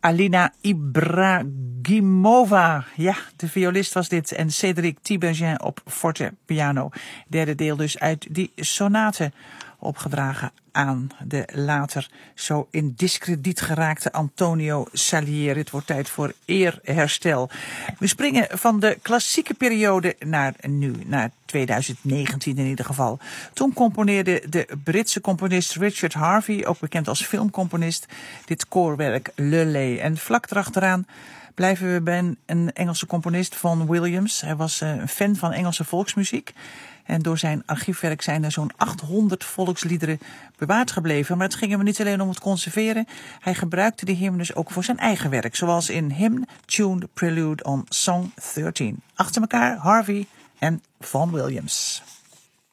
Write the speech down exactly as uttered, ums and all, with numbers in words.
Alina Ibragimova. Ja, de violist was dit. En Cédric Tiberghien op forte piano. Derde deel dus uit die sonate. Opgedragen aan de later zo in diskrediet geraakte Antonio Salieri. Het wordt tijd voor eerherstel. We springen van de klassieke periode naar nu, naar twintig negentien in ieder geval. Toen componeerde de Britse componist Richard Harvey, ook bekend als filmcomponist, dit koorwerk Le Lay. En vlak erachteraan blijven we bij een Engelse componist, Vaughan Williams. Hij was een fan van Engelse volksmuziek. En door zijn archiefwerk zijn er zo'n achthonderd volksliederen bewaard gebleven. Maar het ging hem niet alleen om het conserveren. Hij gebruikte de hymnes ook voor zijn eigen werk. Zoals in Hymn, Tune, Prelude on Song dertien. Achter elkaar Harvey en Vaughan Williams.